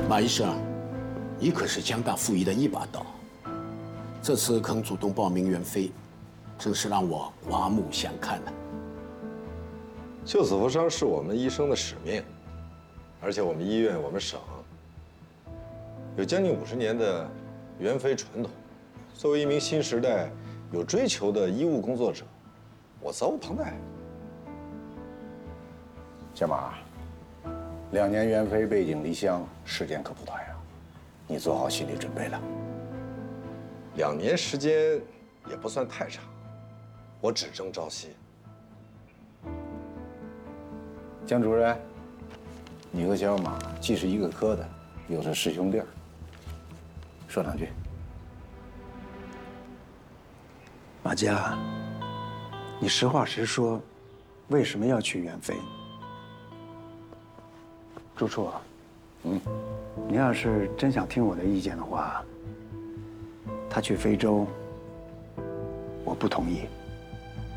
马医生，你可是江大附一的一把刀，这次肯主动报名援非，真是让我刮目相看呢。 救死扶伤是我们医生的使命，而且我们医院、我们省有将近50年的援非传统。作为一名新时代有追求的医务工作者，我责无旁贷。 小马，2年援非背井离乡，时间可不短呀，你做好心理准备了。 2年时间也不算太长，我只争朝夕。 江主任，你和小马既是一个科的，又是师兄弟儿，说2句。 马家，你实话实说，为什么要去援非？朱处，你要是真想听我的意见的话，他去非洲，我不同意。